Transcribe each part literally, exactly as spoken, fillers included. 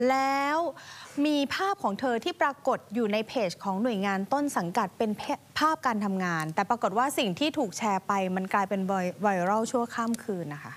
แล้วมีภาพของเธอที่ปรากฏอยู่ในเพจของหน่วยงานต้นสังกัดเป็นภาพการทำงานแต่ปรากฏว่าสิ่งที่ถูกแชร์ไปมันกลายเป็นไวรัลชั่วข้ามคืนนะคะ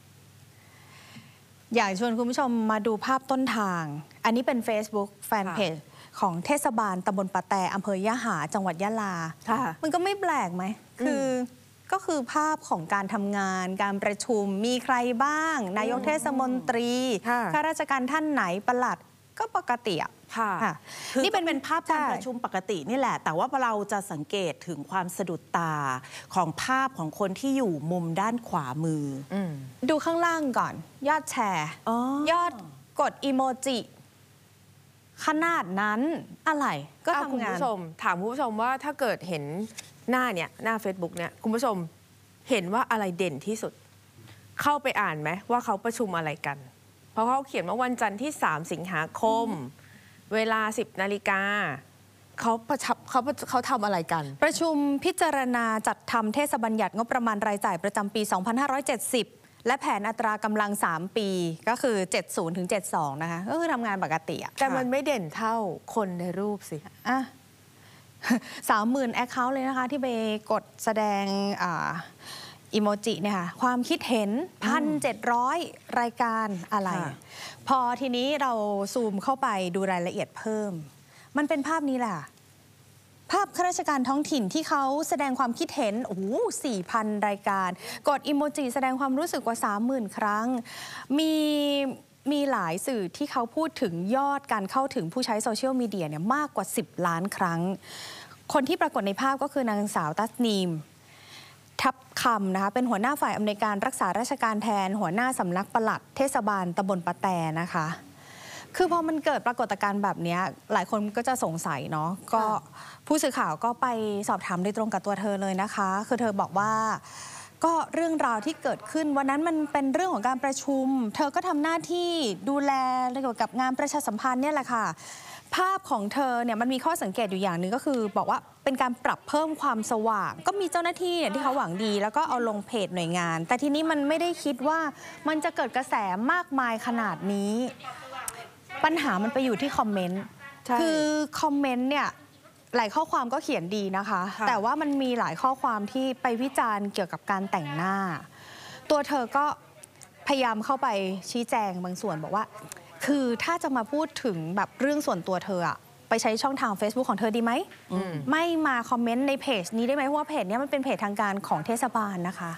อยากชวนคุณผู้ชมมาดูภาพต้นทางอันนี้เป็น Facebook แฟนเพจของเทศบาลตำบลปะแตอำเภอยะหาจังหวัดยะลามันก็ไม่แปลกไหมคือก็คือภาพของการทำงานการประชุมมีใครบ้างนายกเทศมนตรีข้าราชการท่านไหนปลัดก็ปกติอ่ะค่ะคือนี่เป็นเป็นภาพการประชุมปกตินี่แหละแต่ว่าเราจะสังเกตถึงความสะดุดตาของภาพของคนที่อยู่มุมด้านขวามือดูข้างล่างก่อนยอดแชร์ยอดกดอีโมจิขนาดนั้นอะไรก็ทำงานคุณผู้ชมถามคุณผู้ชมว่าถ้าเกิดเห็นหน้าเนี่ยหน้า Facebook เนี่ยคุณผู้ชมเห็นว่าอะไรเด่นที่สุดเข้าไปอ่านไหมว่าเขาประชุมอะไรกันเพราะเขาเขียนว่าวันจันทร์ที่สามสิงหาคมเวลาสิบนาฬิกาเขาประชับเขาเขาทำอะไรกันประชุมพิจารณาจัดทำเทศบัญญัติงบประมาณรายจ่ายประจำปี สองพันห้าร้อยเจ็ดสิบ และแผนอัตรากำลังสามปีก็คือเจ็ดสิบถึงเจ็ดสิบสองนะคะก็คือทำงานปกติอะแต่มันไม่เด่นเท่าคนในรูปสิอ่ะสามหมื่นแอคเคาท์เลยนะคะที่ไปกดแสดงอีโมจิเนี่ยค่ะความคิดเห็น หนึ่งพันเจ็ดร้อย รายการอะไรพอทีนี้เราซูมเข้าไปดูรายละเอียดเพิ่มมันเป็นภาพนี้แหละภาพข้าราชการท้องถิ่นที่เขาแสดงความคิดเห็นโอ้โห สี่พัน รายการกดอีโมจิแสดงความรู้สึกกว่า สามหมื่น ครั้งมีมีหลายสื่อที่เขาพูดถึงยอดการเข้าถึงผู้ใช้โซเชียลมีเดียเนี่ยมากกว่าสิบล้านครั้งคนที่ปรากฏในภาพก็คือนางสาวตัสนีมทับคำนะคะเป็นหัวหน้าฝ่ายอำนวยการรักษาราชการแทนหัวหน้าสำนักปลัดเทศบาลตำบลปะแตนะคะคือพอมันเกิดปรากฏการณ์แบบนี้หลายคนก็จะสงสัยเนาะก็ผู้สื่อข่าวก็ไปสอบถามโดยตรงกับตัวเธอเลยนะคะคือเธอบอกว่าก็เรื่องราวที่เกิดขึ้นวันนั้นมันเป็นเรื่องของการประชุมเธอก็ทำหน้าที่ดูแลเกี่ยวกับงานประชาสัมพันธ์เนี่ยแหละค่ะภาพของเธอเนี่ยมันมีข้อสังเกตอยู่อย่างหนึ่งก็คือบอกว่าเป็นการปรับเพิ่มความสว่างก็มีเจ้าหน้าที่เนี่ยที่เขาหวังดีแล้วก็เอาลงเพจหน่วยงานแต่ทีนี้มันไม่ได้คิดว่ามันจะเกิดกระแสมากมายขนาดนี้ปัญหามันไปอยู่ที่คอมเมนต์คือคอมเมนต์เนี่ยหลายข้อความก็เขียนดีนะคะแต่ว่ามันมีหลายข้อความที่ไปวิจารณ์เกี่ยวกับการแต่งหน้าตัวเธอก็พยายามเข้าไปชี้แจงบางส่วนบอกว่าคือถ้าจะมาพูดถึงแบบเรื่องส่วนตัวเธออะไปใช้ช่องทาง Facebook ของเธอดีไหมมไม่มาคอมเมนต์ในเพจนี้ได้ไหมเพราะว่าเพจนี้มันเป็นเพจทางการของเทศบาลนะคะ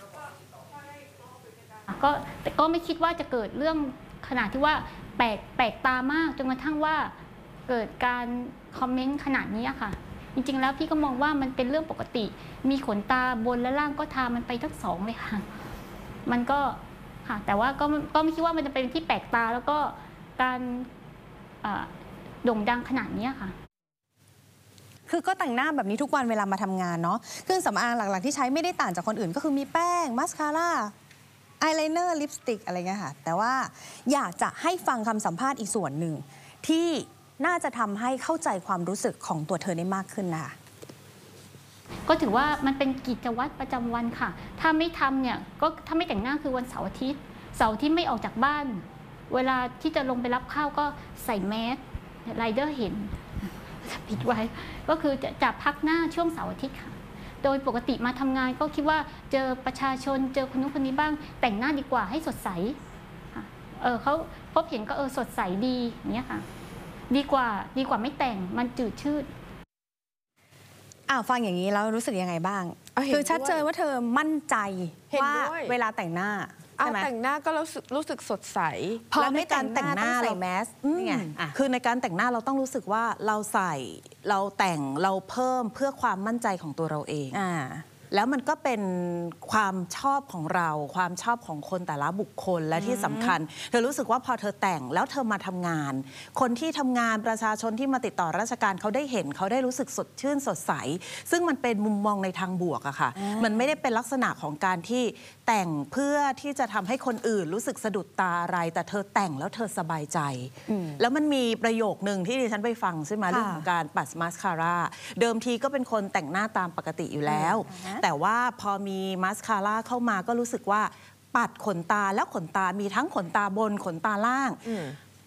ก็แต่ก็ไม่คิดว่าจะเกิดเรื่องขนาดที่ว่าแปลกแปลกตามากจนกระทั่งว่าเกิดการคอมเมนต์ขนาดนี้ค่ะจริงๆแล้วพี่ก็มองว่ามันเป็นเรื่องปกติมีขนตาบนและล่างก็ทามันไปทั้งสองเลยค่ะมันก็ค่ะแต่ว่าก็ก็ไม่คิดว่ามันจะเป็นที่แปลกตาแล้วก็การโด่งดังขนาดนี้ค่ะคือก็แต่งหน้าแบบนี้ทุกวันเวลามาทำงานเนาะเครื่องสำอางหลักๆที่ใช้ไม่ได้ต่างจากคนอื่นก็คือมีแป้งมัสคาร่าอายไลเนอร์ลิปสติกอะไรเงี้ยค่ะแต่ว่าอยากจะให้ฟังคำสัมภาษณ์อีกส่วนหนึ่งที่น่าจะทำให้เข้าใจความรู้สึกของตัวเธอได้มากขึ้นนะคะก็ถือว่ามันเป็นกิจวัตรประจำวันค่ะถ้าไม่ทำเนี่ยก็ถ้าไม่แต่งหน้าคือวันเสาร์อาทิตย์เสาร์ที่ไม่ออกจากบ้านเวลาที่จะลงไปรับข้าวก็ใส่แมสไรเดอร์เห็นปิดไว้ก็คือจะจะพักหน้าช่วงเสาร์อาทิตย์ค่ะโดยปกติมาทำงานก็คิดว่าเจอประชาชนเจอคนนู้นคนนี้บ้างแต่งหน้าดีกว่าให้สดใสเออเขาพบเห็นก็เออสดใสดีอย่างเงี้ยค่ะดีกว่าดีกว่าไม่แต่งมันจืดชืดอ่าฟังอย่างนี้แล้วรู้สึกยังไงบ้างคือชัดเจนว่าเธอมั่นใจว่าเวลาแต่งหน้าเอาแต่งหน้าก็รู้สึกรู้สึกสดใสพอไม่การแต่งหน้าใส่แมสนี่ไงคือในการแต่งหน้าเราต้องรู้สึกว่าเราใส่เราแต่งเราเพิ่มเพื่อความมั่นใจของตัวเราเองอ่าแล้วมันก็เป็นความชอบของเราความชอบของคนแต่ละบุคคลและที่สำคัญเธอรู้สึกว่าพอเธอแต่งแล้วเธอมาทำงานคนที่ทำงานประชาชนที่มาติดต่อราชการเขาได้เห็นเขาได้รู้สึกสดชื่นสดใสซึ่งมันเป็นมุมมองในทางบวกอะค่ะมันไม่ได้เป็นลักษณะของการที่แต่งเพื่อที่จะทำให้คนอื่นรู้สึกสะดุดตาอะไรแต่เธอแต่งแล้วเธอสบายใจแล้วมันมีประโยคนึงที่ดิฉันไปฟังใช่ไหมเรื่องของการปัดมาสคาร่าเดิมทีก็เป็นคนแต่งหน้าตามปกติอยู่แล้วแต่ว่าพอมีมาสคาร่าเข้ามาก็รู้สึกว่าปัดขนตาแล้วขนตามีทั้งขนตาบนขนตาล่าง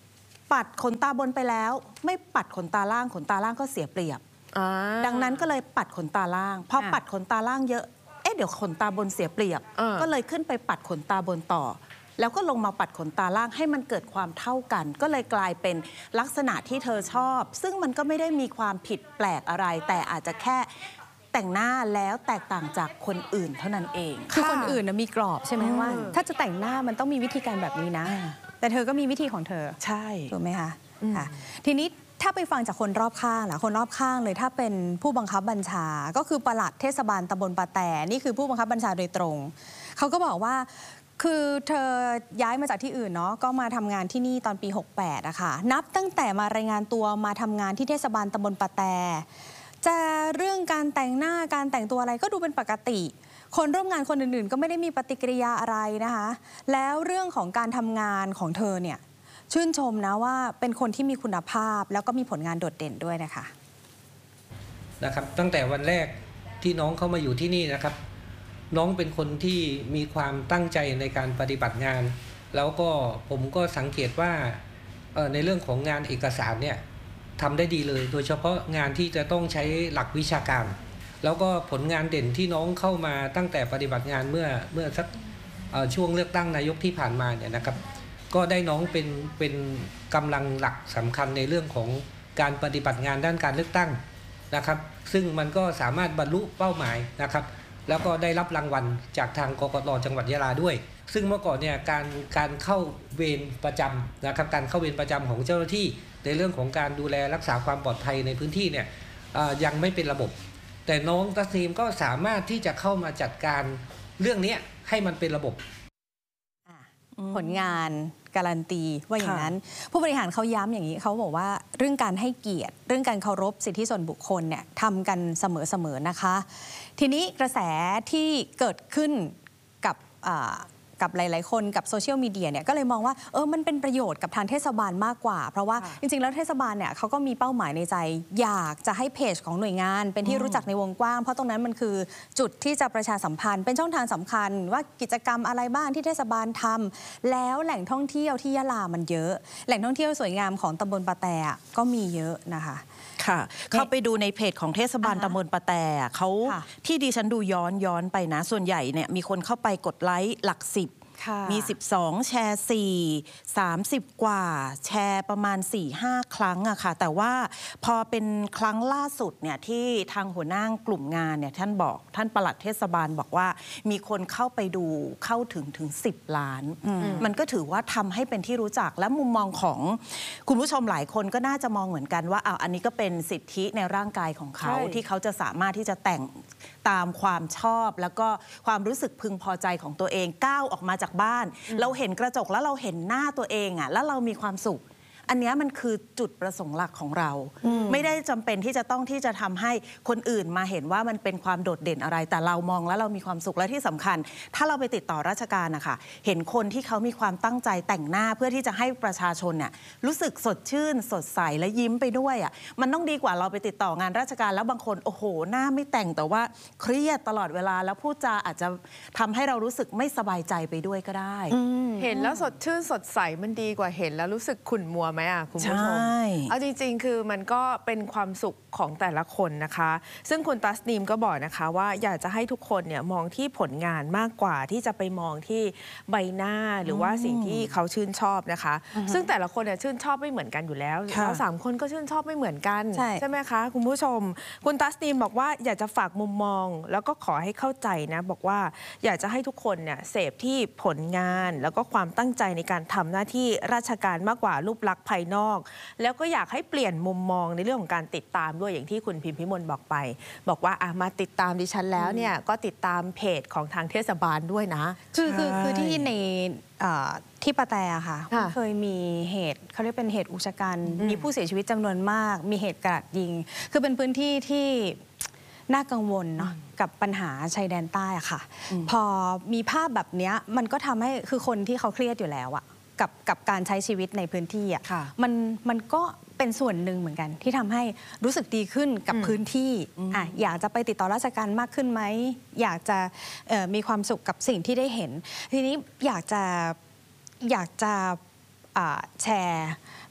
ปัดขนตาบนไปแล้วไม่ปัดขนตาล่างขนตาล่างก็เสียเปรียบดังนั้นก็เลยปัดขนตาล่างพอปัดขนตาล่างเยอะเอ๊ะเดี๋ยวขนตาบนเสียเปรียบก็เลยขึ้นไปปัดขนตาบนต่อแล้วก็ลงมาปัดขนตาล่างให้มันเกิดความเท่ากันก็เลยกลายเป็นลักษณะที่เธอชอบซึ่งมันก็ไม่ได้มีความผิดแปลกอะไรแต่อาจจะแค่แต่งหน้าแล้วแตกต่างจากคนอื่นเท่านั้นเองคือคนอื่นนะมีกรอบใช่ไหมว่าถ้าจะแต่งหน้ามันต้องมีวิธีการแบบนี้นะแต่เธอก็มีวิธีของเธอใช่ถูกไหมคะค่ะทีนี้ถ้าไปฟังจากคนรอบข้างล่ะคนรอบข้างเลยถ้าเป็นผู้บังคับบัญชาก็คือปลัดเทศบาลตำบลปะแตนี่คือผู้บังคับบัญชาโดยตรงเขาก็บอกว่าคือเธอย้ายมาจากที่อื่นเนาะก็มาทำงานที่นี่ตอนปีหกแปดอะค่ะนับตั้งแต่มารายงานตัวมาทำงานที่เทศบาลตำบลปะแตจะเรื่องการแต่งหน้าการแต่งตัวอะไรก็ดูเป็นปกติคนร่วมงานคนอื่นๆก็ไม่ได้มีปฏิกิริยาอะไรนะคะแล้วเรื่องของการทำงานของเธอเนี่ยชื่นชมนะว่าเป็นคนที่มีคุณภาพแล้วก็มีผลงานโดดเด่นด้วยนะคะนะครับตั้งแต่วันแรกที่น้องเข้ามาอยู่ที่นี่นะครับน้องเป็นคนที่มีความตั้งใจในการปฏิบัติงานแล้วก็ผมก็สังเกตว่าในเรื่องของงานเอกสารเนี่ยทำได้ดีเลยโดยเฉพาะงานที่จะต้องใช้หลักวิชาการแล้วก็ผลงานเด่นที่น้องเข้ามาตั้งแต่ปฏิบัติงานเมื่อเมื่อสักช่วงเลือกตั้งนายกที่ผ่านมาเนี่ยนะครับก็ได้น้องเป็นเป็นกำลังหลักสำคัญในเรื่องของการปฏิบัติงานด้านการเลือกตั้งนะครับซึ่งมันก็สามารถบรรลุเป้าหมายนะครับแล้วก็ได้รับรางวัลจากทางกกต.จังหวัดยะลาด้วยซึ่งเมื่อก่อนเนี่ยการการเข้าเวรประจำนะครับการเข้าเวรประจำของเจ้าหน้าที่ในเรื่องของการดูแลรักษาความปลอดภัยในพื้นที่เนี่ยยังไม่เป็นระบบแต่น้องตัสนีมก็สามารถที่จะเข้ามาจัดการเรื่องนี้ให้มันเป็นระบบผลงานการันตีว่าอย่างนั้นผู้บริหารเขาย้ำอย่างนี้เขาบอกว่าเรื่องการให้เกียรติเรื่องการเคารพสิทธิส่วนบุคคลเนี่ยทำกันเสมอๆนะคะทีนี้กระแสที่เกิดขึ้นกับกับหลายๆคนกับโซเชียลมีเดียเนี่ยก็เลยมองว่าเออมันเป็นประโยชน์กับทางเทศบาลมากกว่าเพราะว่าจริงๆแล้วเทศบาลเนี่ยเขาก็มีเป้าหมายในใจอยากจะให้เพจของหน่วยงานเป็นที่รู้จักในวงกว้างเพราะตรงนั้นมันคือจุดที่จะประชาสัมพันธ์เป็นช่องทางสำคัญว่ากิจกรรมอะไรบ้างที่เทศบาลทำแล้วแหล่งท่องเที่ยวที่ยะลามันเยอะแหล่งท่องเที่ยวสวยงามของตำบลปะแตก็มีเยอะนะคะค่ะเข้าไปดูในเพจของเทศบาลตำบลปะแตเขาที่ดิฉันดูย้อนย้อนไปนะส่วนใหญ่เนี่ยมีคนเข้าไปกดไลค์หลักสิบมีสิบสองแชร์สี่ สามสิบกว่าแชร์ประมาณ สี่ห้า ครั้งอะค่ะแต่ว่าพอเป็นครั้งล่าสุดเนี่ยที่ทางหัวหน้ากลุ่มงานเนี่ยท่านบอกท่านปลัดเทศบาลบอกว่ามีคนเข้าไปดูเข้าถึงถึงสิบล้านมันก็ถือว่าทำให้เป็นที่รู้จักและมุมมองของคุณผู้ชมหลายคนก็น่าจะมองเหมือนกันว่าอ้าวอันนี้ก็เป็นสิทธิในร่างกายของเขาที่เขาจะสามารถที่จะแต่งตามความชอบแล้วก็ความรู้สึกพึงพอใจของตัวเองก้าวออกมาจากบ้านเราเห็นกระจกแล้วเราเห็นหน้าตัวเองอ่ะแล้วเรามีความสุขอันนี้มันคือจุดประสงค์หลักของเราไม่ได้จำเป็นที่จะต้องที่จะทำให้คนอื่นมาเห็นว่ามันเป็นความโดดเด่นอะไรแต่เรามองแล้วเรามีความสุขและที่สำคัญถ้าเราไปติดต่อราชการนะคะเห็นคนที่เขามีความตั้งใจแต่งหน้าเพื่อที่จะให้ประชาชนเนี่ยรู้สึกสดชื่นสดใสและยิ้มไปด้วยอ่ะมันต้องดีกว่าเราไปติดต่องานราชการแล้วบางคนโอ้โหหน้าไม่แต่งแต่ว่าเครียดตลอดเวลาแล้วพูดจาอาจจะทำให้เรารู้สึกไม่สบายใจไปด้วยก็ได้เห็นแล้วสดชื่นสดใสมันดีกว่าเห็นแล้วรู้สึกขุ่นมัวไหมอ่ะคุณผู้ชมเอาจริงๆคือมันก็เป็นความสุขของแต่ละคนนะคะซึ่งคุณตัสนีมก็บอกนะคะว่าอยากจะให้ทุกคนเนี่ยมองที่ผลงานมากกว่าที่จะไปมองที่ใบหน้าหรือว่าสิ่งที่เขาชื่นชอบนะคะซึ่งแต่ละคนเนี่ยชื่นชอบไม่เหมือนกันอยู่แล้วเราสามคนก็ชื่นชอบไม่เหมือนกันใช่ไหมคะคุณผู้ชมคุณตัสนีมบอกว่าอยากจะฝากมุมมองแล้วก็ขอให้เข้าใจนะบอกว่าอยากจะให้ทุกคนเนี่ยเสพที่ผลงานแล้วก็ความตั้งใจในการทำหน้าที่ราชการมากกว่ารูปลักษณ์ภายนอกแล้วก็อยากให้เปลี่ยนมุมมองในเรื่องของการติดตามด้วยอย่างที่คุณพิมพิมลบอกไปบอกว่าอ่ะมาติดตามดิฉันแล้วเนี่ยก็ติดตามเพจของทางเทศบาลด้วยนะคือคือคือที่ในที่ปะแตค่ะเคยมีเหตุเขาเรียกเป็นเหตุอุกชะกันมีผู้เสียชีวิตจำนวนมากมีเหตุกราดยิงคือเป็นพื้นที่ที่น่ากังวลเนาะกับปัญหาชายแดนใต้อะค่ะพอมีภาพแบบนี้มันก็ทำให้คือคนที่เขาเครียดอยู่แล้วอะกับกับการใช้ชีวิตในพื้นที่อ่ะมันมันก็เป็นส่วนหนึ่งเหมือนกันที่ทำให้รู้สึกดีขึ้นกับพื้นที่อ่ะอยากจะไปติดต่อราชการมากขึ้นไหมอยากจะมีความสุขกับสิ่งที่ได้เห็นทีนี้อยากจะอยากจะแชร์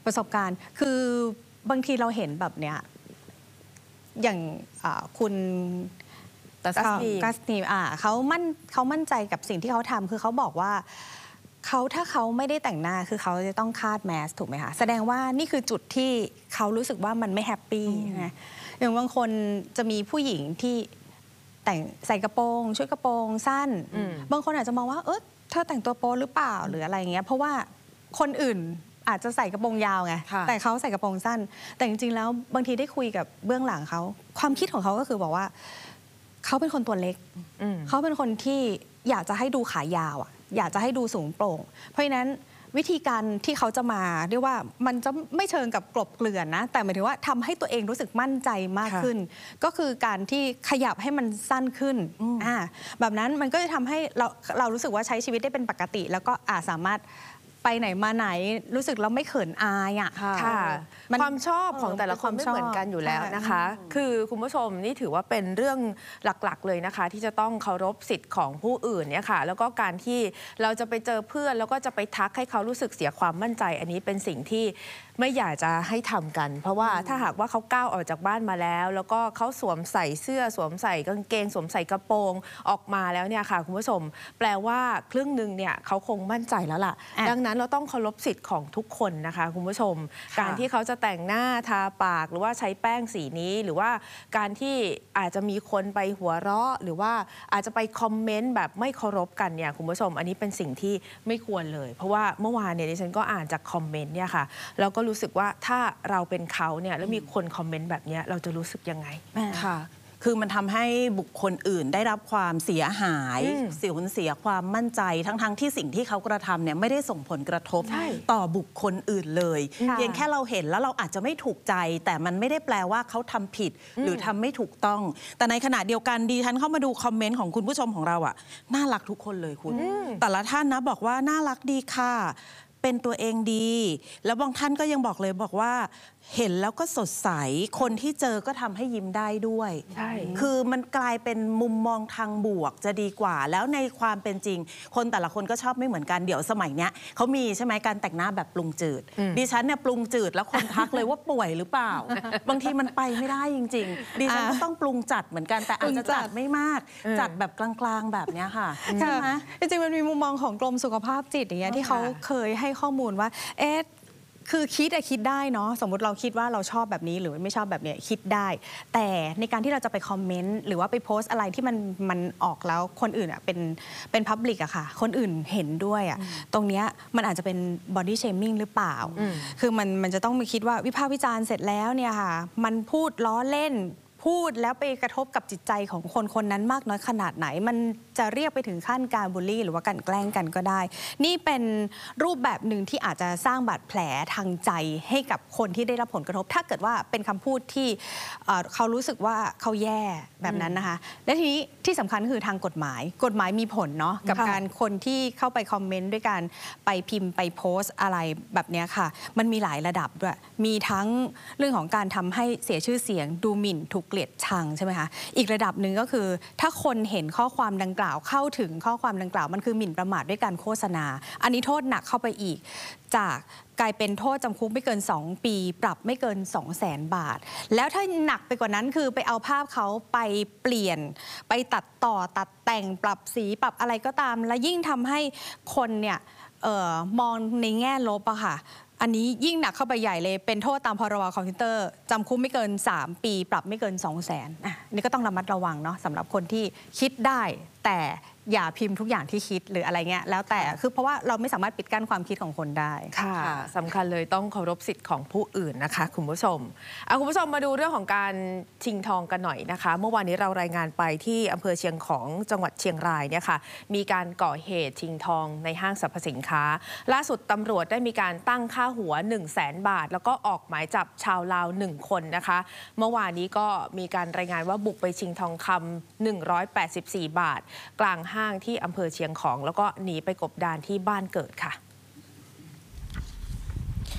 ประสบการณ์คือบางทีเราเห็นแบบเนี้ยอย่างคุณกัสนีกัสนีอ่าเขามั่นเขามั่นใจกับสิ่งที่เขาทำคือเขาบอกว่าเขาถ้าเขาไม่ได้แต่งหน้าคือเขาจะต้องคาดแมสถูกไหมคะแสดงว่านี่คือจุดที่เขารู้สึกว่ามันไม่แฮปปี้นะอย่างบางคนจะมีผู้หญิงที่แต่งใส่กระโปรงชุดกระโปรงสั้นบางคนอาจจะมองว่าเออเธอแต่งตัวโป๊หรือเปล่าหรืออะไรเงี้ยเพราะว่าคนอื่นอาจจะใส่กระโปรงยาวไงแต่เขาใส่กระโปรงสั้นแต่จริงๆแล้วบางทีได้คุยกับเบื้องหลังเขาความคิดของเขาก็คือบอกว่าเขาเป็นคนตัวเล็กเขาเป็นคนที่อยากจะให้ดูขายาวอ่ะอยากจะให้ดูสูงโปร่งเพราะฉะนั้นวิธีการที่เขาจะมาเรียกว่ามันจะไม่เชิงกับกลบเกลื่อนนะแต่หมายถึงว่าทำให้ตัวเองรู้สึกมั่นใจมากขึ้นก็คือการที่ขยับให้มันสั้นขึ้นอ่าแบบนั้นมันก็จะทำให้เราเรารู้สึกว่าใช้ชีวิตได้เป็นปกติแล้วก็อาจสามารถไปไหนมาไหนรู้สึกเราไม่เขินอายอ่ะค่ะความชอบของแต่ละคนไม่เหมือนกันอยู่แล้วนะคะคือคุณผู้ชมนี่ถือว่าเป็นเรื่องหลักๆเลยนะคะที่จะต้องเคารพสิทธิ์ของผู้อื่นเนี่ยค่ะแล้วก็การที่เราจะไปเจอเพื่อนแล้วก็จะไปทักให้เขารู้สึกเสียความมั่นใจอันนี้เป็นสิ่งที่ไม่อยากจะให้ทำกัน เพราะว่าถ้าหากว่าเขาก้าวออกจากบ้านมาแล้วแล้วก็เขาสวมใส่เสื้อสวมใส่กางเกงสวมใส่กระโปรงออกมาแล้วเนี่ยค่ะคุณผู้ชมแปลว่าครึ่งหนึ่งเนี่ยเขาคงมั่นใจแล้วล่ะดังนั้นเราต้องเคารพสิทธิ์ของทุกคนนะคะคุณผู้ชมการที่เขาจะแต่งหน้าทาปากหรือว่าใช้แป้งสีนี้หรือว่าการที่อาจจะมีคนไปหัวเราะหรือว่าอาจจะไปคอมเมนต์แบบไม่เคารพกันเนี่ยคุณผู้ชมอันนี้เป็นสิ่งที่ไม่ควรเลยเพราะว่าเมื่อวานเนี่ยดิฉันก็อ่านจากคอมเมนต์เนี่ยค่ะแล้วก็รู้สึกว่าถ้าเราเป็นเขาเนี่ยแล้วมีคนคอมเมนต์แบบนี้เราจะรู้สึกยังไงค่ะคือมันทำให้บุคคลอื่นได้รับความเสียหายเสียเสียความมั่นใจทั้งๆ ท, ที่สิ่งที่เขากระทำเนี่ยไม่ได้ส่งผลกระทบต่อบุคคลอื่นเลยเพียงแค่เราเห็นแล้วเราอาจจะไม่ถูกใจแต่มันไม่ได้แปลว่าเขาทำผิดหรือทำไม่ถูกต้องแต่ในขณะเดียวกันดิฉันเข้ามาดูคอมเมนต์ของคุณผู้ชมของเราอ่ะน่ารักทุกคนเลยคุณแต่ละท่านนะบอกว่าน่ารักดีค่ะเป็นตัวเองดีแล้วบางท่านก็ยังบอกเลยบอกว่าเห็นแล้วก็สดใสคนที่เจอก็ทำให้ยิ้มได้ด้วยใช่คือมันกลายเป็นมุมมองทางบวกจะดีกว่าแล้วในความเป็นจริงคนแต่ละคนก็ชอบไม่เหมือนกันเดี๋ยวสมัยเนี้ยเขามีใช่ไหมการแต่งหน้าแบบปรุงจืดดิฉันเนี่ยปรุงจืดแล้วคนทักเลยว่าป่วยหรือเปล่าบางทีมันไปไม่ได้จริงๆดิฉันก็ต้องปรุงจัดเหมือนกันแต่อาจจะจัดไม่มากจัดแบบกลางๆแบบเนี้ยค่ะใช่ไหมจริงๆมันมีมุมมองของกรมสุขภาพจิตอย่างเงี้ยที่เขาเคยให้ข้อมูลว่าเอ๊ะคือคิดอะคิดได้เนาะสมมติเราคิดว่าเราชอบแบบนี้หรือไม่ชอบแบบเนี้ยคิดได้แต่ในการที่เราจะไปคอมเมนต์หรือว่าไปโพสต์อะไรที่มันมันออกแล้วคนอื่นอะเป็นเป็นพับลิกอะค่ะคนอื่นเห็นด้วยอะตรงเนี้ยมันอาจจะเป็นบอดี้เชมิ่งหรือเปล่าคือมันมันจะต้องไปคิดว่าวิพากษ์วิจารณ์เสร็จแล้วเนี่ยค่ะมันพูดล้อเล่นพูดแล้วไปกระทบกับจิตใจของคนคนนั้นมากน้อยขนาดไหนมันจะเรียกไปถึงขั้นการบูลลี่หรือว่าการแกล้งกันก็ได้นี่เป็นรูปแบบหนึ่งที่อาจจะสร้างบาดแผลทางใจให้กับคนที่ได้รับผลกระทบถ้าเกิดว่าเป็นคำพูดที่เขารู้สึกว่าเขาแย่แบบนั้นนะคะและทีนี้ที่สำคัญคือทางกฎหมายกฎหมายมีผลเนาะกับการคนที่เข้าไปคอมเมนต์ด้วยการไปพิมพ์ไปโพสต์อะไรแบบนี้ค่ะมันมีหลายระดับด้วยมีทั้งเรื่องของการทำให้เสียชื่อเสียงดูหมิ่นถูกเกลียดชังใช่ไหมคะอีกระดับหนึ่งก็คือถ้าคนเห็นข้อความดังกล่าวเข้าถึงข้อความดังกล่าวมันคือหมิ่นประมาทด้วยการโฆษณาอันนี้โทษหนักเข้าไปอีกจากกลายเป็นโทษจำคุกไม่เกินสองปีปรับไม่เกิน สองแสน บาทแล้วถ้าหนักไปกว่านั้นคือไปเอาภาพเขาไปเปลี่ยนไปตัดต่อตัดแต่งปรับสีปรับอะไรก็ตามและยิ่งทำให้คนเนี่ยเอ่อมองในแง่ลบอะค่ะอันนี้ยิ่งหนักเข้าไปใหญ่เลยเป็นโทษตามพรบคอมพิวเตอร์จำคุกไม่เกินสามปีปรับไม่เกิน สองแสน อ่ะนี่ก็ต้องระมัดระวังเนาะสำหรับคนที่คิดได้แต่อย่าพิมพ์ทุกอย่างที่คิดหรืออะไรเงี้ยแล้วแต่คือเพราะว่าเราไม่สามารถปิดกั้นความคิดของคนได้ค่ะสำคัญเลยต้องเคารพสิทธิ์ของผู้อื่นนะคะคุณผู้ชมเอาคุณผู้ชมมาดูเรื่องของการชิงทองกันหน่อยนะคะเมื่อวานนี้เรารายงานไปที่อำเภอเชียงของจังหวัดเชียงรายเนี่ยค่ะมีการก่อเหตุชิงทองในห้างสรรพสินค้าล่าสุดตำรวจได้มีการตั้งค่าหัว หนึ่งแสน บาทแล้วก็ออกหมายจับชาวลาวหนึ่งคนนะคะเมื่อวานนี้ก็มีการรายงานว่าบุกไปชิงทองคำหนึ่งร้อยแปดสิบสี่บาทกลางห้างที่อำเภอเชียงของแล้วก็หนีไปกบดานที่บ้านเกิดค่ะ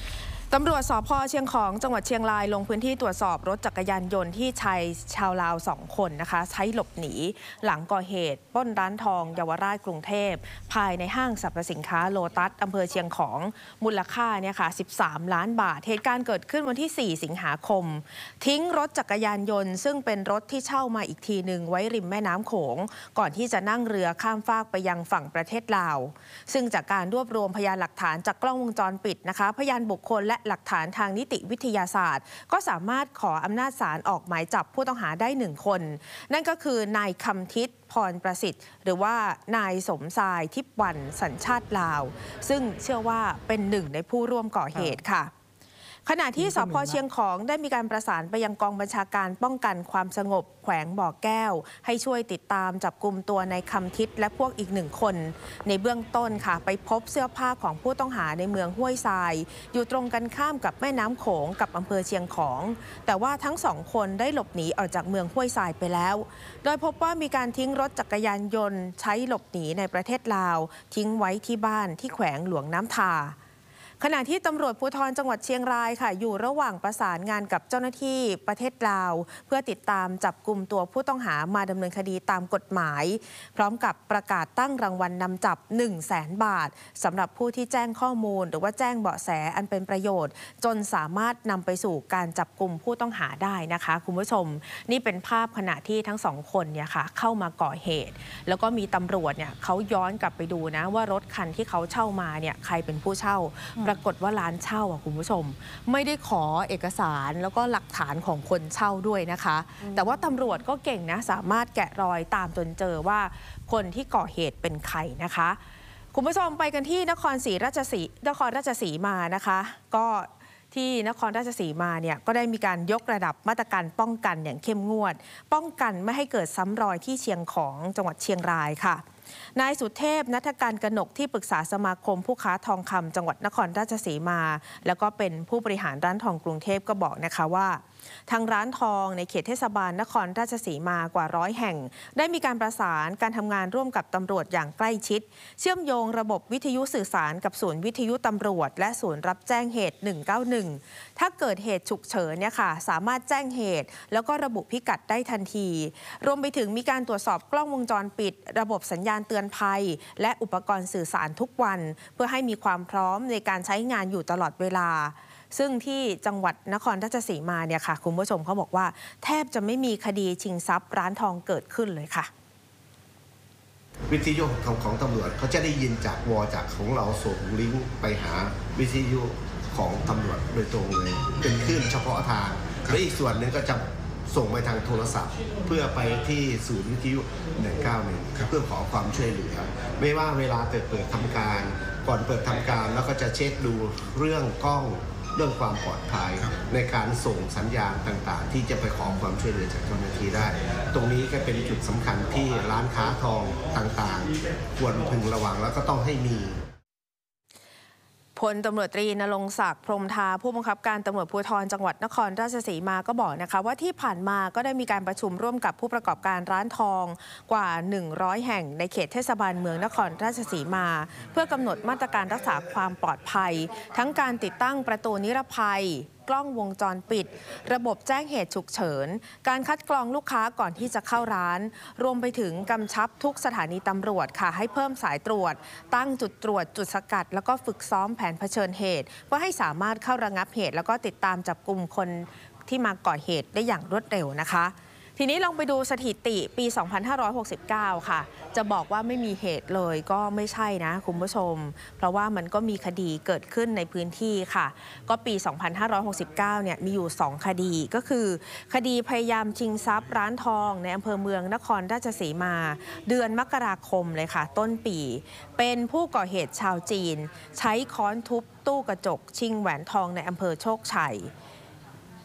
ตำรวจสภ.เชียงของจังหวัดเชียงรายลงพื้นที่ตรวจสอบรถจักรยานยนต์ที่ชายชาวลาวสองคนนะคะใช้หลบหนีหลังก่อเหตุปล้นร้านทองเยาวราชกรุงเทพภายในห้างสรรพสินค้าโลตัสอำเภอเชียงของมูลค่าเนี่ยค่ะสิบสามล้านบาทเหตุการณ์เกิดขึ้นวันที่สี่สิงหาคมทิ้งรถจักรยานยนต์ซึ่งเป็นรถที่เช่ามาอีกทีหนึ่งไว้ริมแม่น้ำโขงก่อนที่จะนั่งเรือข้ามฟากไปยังฝั่งประเทศลาวซึ่งจากการรวบรวมพยานหลักฐานจากกล้องวงจรปิดนะคะพยานบุคคลและหลักฐานทางนิติวิทยาศาสตร์ก็สามารถขออำนาจศาลออกหมายจับผู้ต้องหาได้หนึ่งคนนั่นก็คือนายคำทิศพรประสิทธิ์หรือว่านายสมทรายทิพย์วันสัญชาติลาวซึ่งเชื่อว่าเป็นหนึ่งในผู้ร่วมก่อเหตุค่ะขณะที่สภ.เชียงของได้มีการประสานไปยังกองบัญชาการป้องกันความสงบแขวงบ่อแก้วให้ช่วยติดตามจับกุมตัวนายคำทิศและพวกอีกหนึ่งคนในเบื้องต้นค่ะไปพบเสื้อผ้าของผู้ต้องหาในเมืองห้วยทรายอยู่ตรงกันข้ามกับแม่น้ำโขงกับอำเภอเชียงของแต่ว่าทั้งสองคนได้หลบหนีออกจากเมืองห้วยทรายไปแล้วโดยพบว่ามีการทิ้งรถจักรยานยนต์ใช้หลบหนีในประเทศลาวทิ้งไว้ที่บ้านที่แขวงหลวงน้ำทาขณะที่ตำรวจภูธรจังหวัดเชียงรายค่ะอยู่ระหว่างประสานงานกับเจ้าหน้าที่ประเทศลาวเพื่อติดตามจับกุมตัวผู้ต้องหามาดำเนินคดีตามกฎหมายพร้อมกับประกาศตั้งรางวัลนำจับ หนึ่งแสน บาทสำหรับผู้ที่แจ้งข้อมูลหรือว่าแจ้งเบาะแสอันเป็นประโยชน์จนสามารถนำไปสู่การจับกุมผู้ต้องหาได้นะคะคุณผู้ชมนี่เป็นภาพขณะที่ทั้งสองคนเนี่ยค่ะเข้ามาก่อเหตุแล้วก็มีตำรวจเนี่ยเขาย้อนกลับไปดูนะว่ารถคันที่เขาเช่ามาเนี่ยใครเป็นผู้เช่าปรากฏว่าร้านเช่าอ่ะคุณผู้ชมไม่ได้ขอเอกสารแล้วก็หลักฐานของคนเช่าด้วยนะคะแต่ว่าตำรวจก็เก่งนะสามารถแกะรอยตามจนเจอว่าคนที่ก่อเหตุเป็นใครนะคะคุณผู้ชมไปกันที่นครศรีราชสีนครราชสีมานะคะก็ที่นครราชสีมาเนี่ยก็ได้มีการยกระดับมาตรการป้องกันอย่างเข้มงวดป้องกันไม่ให้เกิดซ้ำรอยที่เชียงของจังหวัดเชียงรายค่ะนายสุเทพณัฐการกนกที่ปรึกษาสมาคมผู้ค้าทองคำจังหวัดนครราชสีมาแล้วก็เป็นผู้บริหารร้านทองกรุงเทพก็บอกนะคะว่าทางร้านทองในเขตเทศบาลนครราชสีมากว่าร้อยแห่งได้มีการประสานการทำงานร่วมกับตำรวจอย่างใกล้ชิดเชื่อมโยงระบบวิทยุสื่อสารกับศูนย์วิทยุตำรวจและศูนย์รับแจ้งเหตุหนึ่งเก้าหนึ่งถ้าเกิดเหตุฉุกเฉินเนี่ยค่ะสามารถแจ้งเหตุแล้วก็ระบุพิกัดได้ทันทีรวมไปถึงมีการตรวจสอบกล้องวงจรปิดระบบสัญญาณเตือนภัยและอุปกรณ์สื่อสารทุกวันเพื่อให้มีความพร้อมในการใช้งานอยู่ตลอดเวลาซึ่งที่จังหวัดนครราชสีมาเนี่ยค่ะคุณผู้ชมเขาบอกว่าแทบจะไม่มีคดีชิงทรัพย์ร้านทองเกิดขึ้นเลยค่ะวิทยุของของตำรวจเขาจะได้ยินจากวอจากของเราส่งลิงก์ไปหาวิทยุของตำรวจโดยตรงเลยเป็นคลื่นเฉพาะทางและอีกส่วนหนึ่งก็จะส่งไปทางโทรศัพท์เพื่อไปที่ศูนย์วิทยุหนึ่งเก้าหนึ่งเพื่อขอความช่วยเหลือไม่ว่าเวลาเปิดเปิดทำการก่อนเปิดทำการแล้วก็จะเช็คดูเรื่องกล้องเรื่องความปลอดภัยในการส่งสัญญาณต่างๆที่จะไปขอความช่วยเหลือจากเจ้าหน้าที่ได้ตรงนี้ก็เป็นจุดสำคัญที่ร้านค้าทองต่างๆควรพึงระวังแล้วก็ต้องให้มีพลตำรวจตรีณรงค์ศักดิ์พรหมทาผู้บังคับการตำรวจภูธรจังหวัดนครราชสีมาก็บอกนะคะว่าที่ผ่านมาก็ได้มีการประชุมร่วมกับผู้ประกอบการร้านทองกว่าหนึ่งร้อยแห่งในเขตเทศบาลเมืองนครราชสีมาเพื่อกำหนดมาตรการรักษาความปลอดภัยทั้งการติดตั้งประตูนิรภัยกล้องวงจรปิดระบบแจ้งเหตุฉุกเฉินการคัดกรองลูกค้าก่อนที่จะเข้าร้านรวมไปถึงกำชับทุกสถานีตำรวจค่ะให้เพิ่มสายตรวจตั้งจุดตรวจจุดสกัดแล้วก็ฝึกซ้อมแผนเผชิญเหตุเพื่อให้สามารถเข้าระงับเหตุแล้วก็ติดตามจับกุมคนที่มาก่อเหตุได้อย่างรวดเร็วนะคะทีนี้ลองไปดูสถิติปี สองพันห้าร้อยหกสิบเก้า ค่ะจะบอกว่าไม่มีเหตุเลยก็ไม่ใช่นะคุณผู้ชมเพราะว่ามันก็มีคดีเกิดขึ้นในพื้นที่ค่ะก็ปี สองพันห้าร้อยหกสิบเก้า เนี่ยมีอยู่สองคดีก็คือคดีพยายามชิงทรัพย์ร้านทองในอำเภอเมืองนครราชสีมาเดือนมกราคมเลยค่ะต้นปีเป็นผู้ก่อเหตุชาวจีนใช้ค้อนทุบตู้กระจกชิงแหวนทองในอำเภอโชคชัย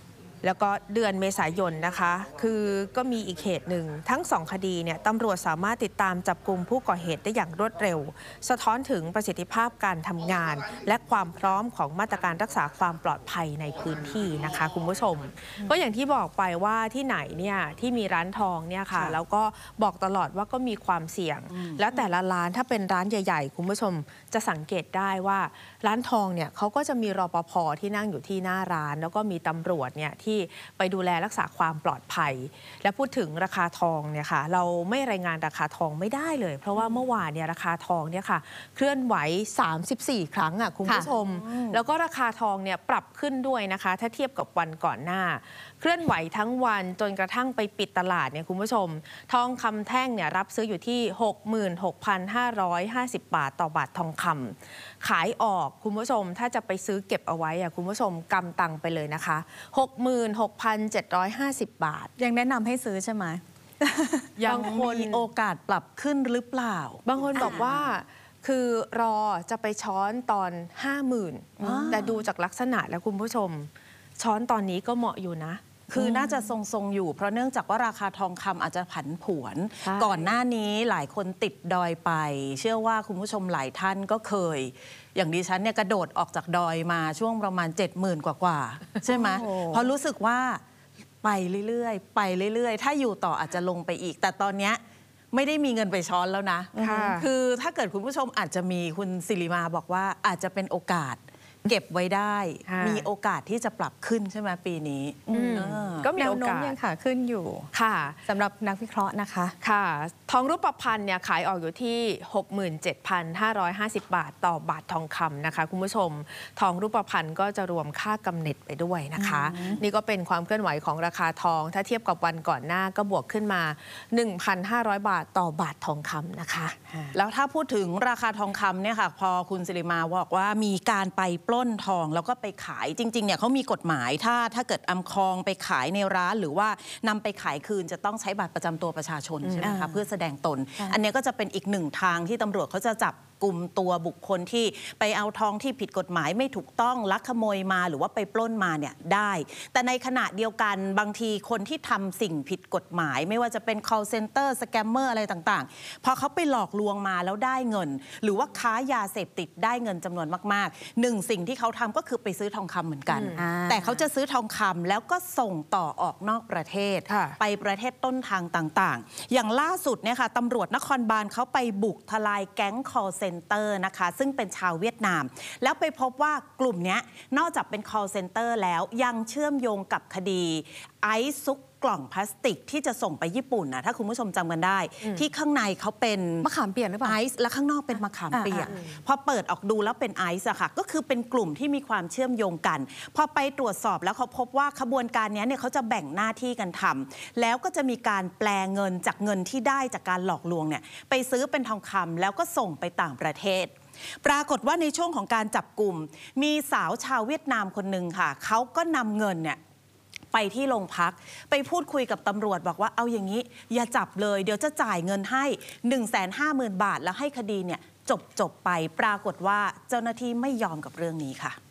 แล้วก็เดือนเมษายนนะคะคือก็มีอีกเหตุหนึ่งทั้งสองคดีเนี่ยตำรวจสามารถติดตามจับกลุ่มผู้ก่อเหตุได้อย่างรวดเร็วสะท้อนถึงประสิทธิภาพการทำงานและความพร้อมของมาตรการรักษาความปลอดภัยในพื้นที่นะคะคุณผู้ชมก็อย่างที่บอกไปว่าที่ไหนเนี่ยที่มีร้านทองเนี่ยค่ะแล้วก็บอกตลอดว่าก็มีความเสี่ยงแล้วแต่ละร้านถ้าเป็นร้านใหญ่ๆคุณผู้ชมจะสังเกตได้ว่าร้านทองเนี่ยเขาก็จะมีรปภ.ที่นั่งอยู่ที่หน้าร้านแล้วก็มีตำรวจเนี่ยที่ไปดูแลรักษาความปลอดภัยและพูดถึงราคาทองเนี่ยค่ะเราไม่รายงานราคาทองไม่ได้เลยเพราะว่าเมื่อวานเนี่ยราคาทองเนี่ยค่ะเคลื่อนไหวสามสิบสี่ครั้งอ่ะคุณผู้ชมแล้วก็ราคาทองเนี่ยปรับขึ้นด้วยนะคะถ้าเทียบกับวันก่อนหน้าเคลื่อนไหวทั้งวันจนกระทั่งไปปิดตลาดเนี่ยคุณผู้ชมทองคำแท่งเนี่ยรับซื้ออยู่ที่ หกหมื่นหกพันห้าร้อยห้าสิบ บาทต่อบาททองคำขายออกคุณผู้ชมถ้าจะไปซื้อเก็บเอาไว้อะคุณผู้ชมกำตังไปเลยนะคะ หกหมื่นหกพันเจ็ดร้อยห้าสิบ บาทยังแนะนำให้ซื้อใช่ไหมยังมีโอกาสปรับขึ้นหรือเปล่าบางคนบอกว่าคือรอจะไปช้อนตอน ห้าหมื่น แต่ดูจากลักษณะแล้วคุณผู้ชมช้อนตอนนี้ก็เหมาะอยู่นะคือน่าจะทรงๆอยู่เพราะเนื่องจากว่าราคาทองคำอาจจะผันผวนก่อนหน้านี้หลายคนติดดอยไปเชื่อว่าคุณผู้ชมหลายท่านก็เคยอย่างดิฉันเนี่ยกระโดดออกจากดอยมาช่วงประมาณ เจ็ดหมื่น กว่าๆใช่ไหมเพราะรู้สึกว่าไปเรื่อยๆไปเรื่อยๆถ้าอยู่ต่ออาจจะลงไปอีกแต่ตอนเนี้ยไม่ได้มีเงินไปช้อนแล้วนะคือถ้าเกิดคุณผู้ชมอาจจะมีคุณศิริมาบอกว่าอาจจะเป็นโอกาสเก็บไว้ได้มีโอกาสที่จะปรับขึ้นใช่ไหมปีนี้ก็มีแนวโน้มยังค่ะขึ้นอยู่ค่ะสำหรับนักวิเคราะห์นะคะค่ะทองรูปพรรณเนี่ยขายออกอยู่ที่ หกหมื่นเจ็ดพันห้าร้อยห้าสิบ บาทต่อบาททองคำนะคะคุณผู้ชมทองรูปพรรณก็จะรวมค่ากำเนิดไปด้วยนะคะนี่ก็เป็นความเคลื่อนไหวของราคาทองถ้าเทียบกับวันก่อนหน้าก็บวกขึ้นมา หนึ่งพันห้าร้อย บาทต่อบาททองคำนะคะแล้วถ้าพูดถึงราคาทองคำเนี่ยค่ะพอคุณศิริมาบอกว่ามีการไปปล้นทองแล้วก็ไปขายจริงๆเนี่ยเขามีกฎหมายถ้าถ้าเกิดอำคองไปขายในร้านหรือว่านำไปขายคืนจะต้องใช้บัตรประจำตัวประชาชนใช่ไหมคะเพื่อแสดงตนอันนี้ก็จะเป็นอีกหนึ่งทางที่ตำรวจเขาจะจับกลุ่มตัวบุคคลที่ไปเอาทองที่ผิดกฎหมายไม่ถูกต้องลักขโมยมาหรือว่าไปปล้นมาเนี่ยได้แต่ในขณะเดียวกันบางทีคนที่ทำสิ่งผิดกฎหมายไม่ว่าจะเป็น call center สแกมเมอร์อะไรต่างๆพอเขาไปหลอกลวงมาแล้วได้เงินหรือว่าค้ายาเสพติดได้เงินจำนวนมากๆหนึ่งสิ่งที่เขาทำก็คือไปซื้อทองคำเหมือนกันแต่เขาจะซื้อทองคำแล้วก็ส่งต่อออกนอกประเทศไปประเทศต้นทางต่างๆอย่างล่าสุดเนี่ยค่ะตำรวจนครบาลเขาไปบุกทลายแก๊ง call center นะคะซึ่งเป็นชาวเวียดนามแล้วไปพบว่ากลุ่มนี้นอกจากเป็น call center แล้วยังเชื่อมโยงกับคดีไอซ์ซุกกล่องพลาสติกที่จะส่งไปญี่ปุ่นนะถ้าคุณผู้ชมจำกันได้ที่ข้างในเขาเป็นมะขามเปียกหรือเปล่าไอซ์และข้างนอกเป็นมะขามเปียกพอเปิดออกดูแล้วเป็นไอซ์อะค่ะก็คือเป็นกลุ่มที่มีความเชื่อมโยงกันพอไปตรวจสอบแล้วเขาพบว่าขบวนการนี้เนี่ยเขาจะแบ่งหน้าที่กันทำแล้วก็จะมีการแปลเงินจากเงินที่ได้จากการหลอกลวงเนี่ยไปซื้อเป็นทองคำแล้วก็ส่งไปต่างประเทศปรากฏว่าในช่วงของการจับกลุ่มมีสาวชาวเวียดนามคนหนึ่งค่ะเขาก็นำเงินเนี่ยไปที่โรงพักไปพูดคุยกับตำรวจบอกว่าเอาอย่างนี้อย่าจับเลยเดี๋ยวจะจ่ายเงินให้ หนึ่งแสนห้าหมื่น บาทแล้วให้คดีเนี่ยจบจบไปปรากฏว่าเจ้าหน้าที่ไม่ยอมกับเรื่องนี้ค่ะ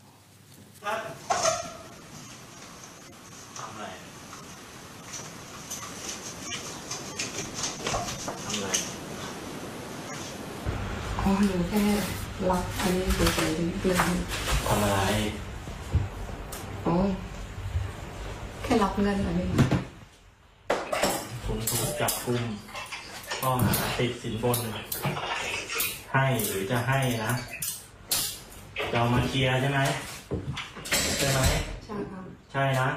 ทำอะไรทำอะไรอ๋อหนูแค่รับอันนี้เฉยๆนิดนึงทำอะไรอ๋อแค่รับเงินอันนี้คุณถูกจับกุมข้อหาติดสินบนให้หรือจะให้นะจะเอามาเคลียร์ใช่ไหมใช่ไหมใช่ครับใช่นะ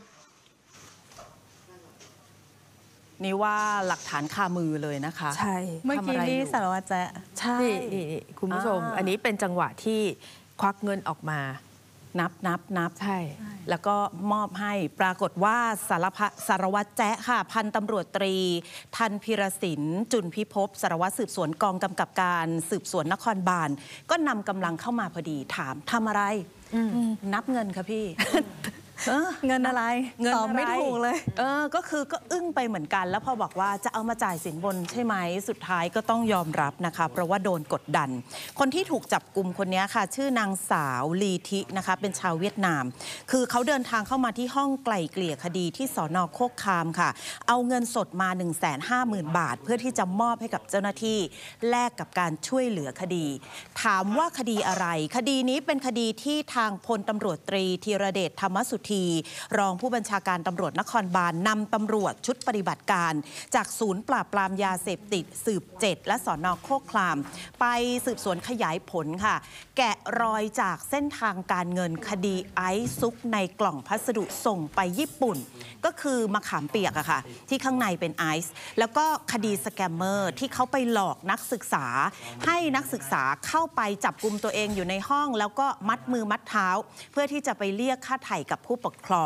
นี่ว่าหลักฐานคามือเลยนะคะใช่เมื่อกี้นี่สารวัตรแจ๊ะใช่นี่คุณผู้ชมอันนี้เป็นจังหวะที่ควักเงินออกมานับนับนับใช่แล้วก็มอบให้ปรากฏว่าสารพัสารวัตรแจ๊ะค่ะพันตำรวจตรีทันพิรศิลป์จุนพิภพสารวัตรสืบสวนกองกำกับการสืบสวนนครบาลก็นำกำลังเข้ามาพอดีถามทำอะไรนับเงินค่ะพี่เออเงินอะไรเงินตอบไม่อะไรถูกเลยเออก็คือก็อึ้งไปเหมือนกัน แล้วพอบอกว่าจะเอามาจ่ายสินบนใช่ไหมสุดท้ายก็ต้องยอมรับนะคะเพราะว่าโดนกดดัน คนที่ถูกจับกลุ่มคนนี้ค่ะ ชื่อนางสาวลีทินะคะเป็นชาวเวียดนาม คือเขาเดินทางเข้ามาที่ห้องไกล่เกลี่ยคดีที่สน.โคกคามค่ะ เอาเงินสดมา หนึ่งแสนห้าหมื่น บาท เพื่อที่จะมอบให้กับเจ้าหน้าที่แลกกับการช่วยเหลือคดี ถามว่าคดีอะไร คดีนี้เป็นคดีที่ทางพลตำรวจตรีธีรเดชธรรมสุธี รองผู้บัญชาการตำรวจนครบาลนำตำรวจชุดปฏิบัติการจากศูนย์ปราบปรามยาเสพติดสืบเจ็ดและสน.โคกคามไปสืบสวนขยายผลค่ะ แกะรอยจากเส้นทางการเงินคดีไอซ์ซุกในกล่องพัสดุส่งไปญี่ปุ่น ก็คือมะขามเปียกอะค่ะที่ข้างในเป็นไอซ์แล้วก็คดีสแกมเมอร์ที่เขาไปหลอกนักศึกษาให้นักศึกษาเข้าไปจับกุมตัวเองอยู่ในห้องแล้วก็มัดมือมัดเท้าเพื่อที่จะไปเรียกค่าไถ่กับผู้ปกครอง